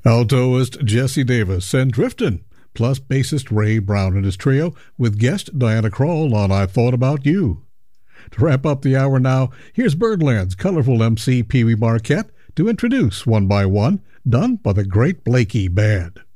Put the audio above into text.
Altoist Jesse Davis and Driftin', plus bassist Ray Brown and his trio, with guest Diana Krall on I Thought About You. To wrap up the hour now, here's Birdland's colorful MC Pee Wee Marquette to introduce One by One, done by the Great Blakey Band.